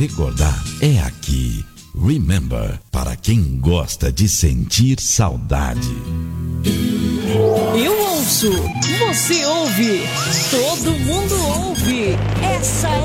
recordar é aqui. Remember, para quem gosta de sentir saudade. Eu ouço, você ouve, todo mundo ouve. Essa é